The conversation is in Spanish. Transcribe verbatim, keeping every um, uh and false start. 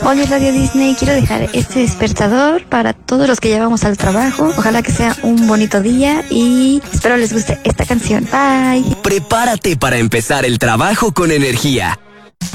Hola Radio Disney, quiero dejar este despertador para todos los que llevamos al trabajo. Ojalá que sea un bonito día y espero les guste esta canción. Bye. Prepárate para empezar el trabajo con energía.